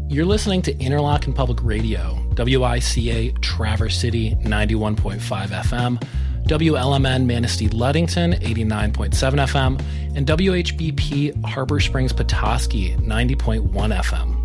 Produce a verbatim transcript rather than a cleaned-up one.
You're listening to Interlochen Public Radio, W I C A Traverse City ninety-one point five F M, W L M N Manistee Ludington eighty-nine point seven F M, and W H B P Harbor Springs Petoskey ninety point one F M.